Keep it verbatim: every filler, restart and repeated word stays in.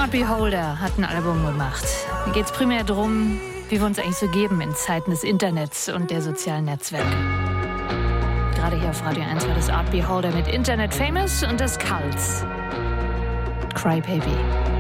Art Beholder hat ein Album gemacht. Mir geht es primär darum, wie wir uns eigentlich so geben in Zeiten des Internets und der sozialen Netzwerke. Gerade hier auf Radio eins war das Art Beholder mit Internet Famous und des Cults. Cry Baby.